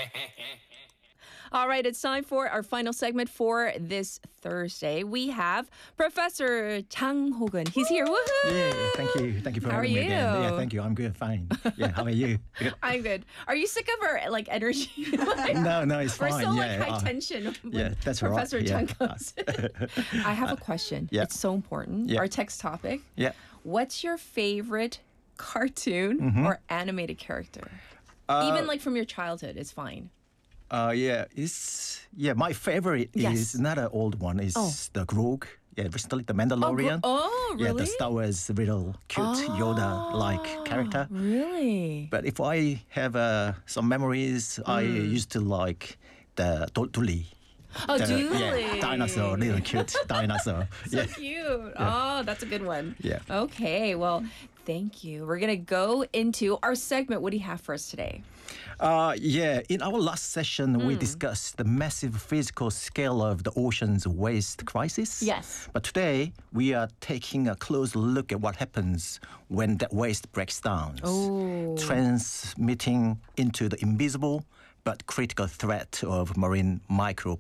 All right, it's time for our final segment for this Thursday. We have Professor Chang Ho-gun. He's here. Woohoo! Yeah, thank you. Thank you for How having are me again. you? Yeah, thank you. I'm good, fine. Yeah, how are you? I'm good. Are you sick of our energy? No, it's We're fine. so yeah, high tension. When yeah, that's all right. Professor Chang comes. I have a question. Yeah. It's so important. Yeah. Our text topic. Yeah. What's your favorite cartoon or animated character? Even from your childhood is fine. My favorite Yes. is not an old one. It's the Grogu. Yeah, recently the Mandalorian. Oh, Yeah, really? the Star Wars little cute Yoda-like character. Really? But if I have some memories, I used to like the Dooley. Oh, Dooley. Yeah, dinosaur, little cute dinosaur. So cute. Oh, that's a good one. Yeah. Okay, well, thank you. We're going to go into our segment. What do you have for us today? In our last session, we discussed the massive physical scale of the ocean's waste crisis. Yes. But today, we are taking a close look at what happens when that waste breaks down, transmitting into the invisible but critical threat of marine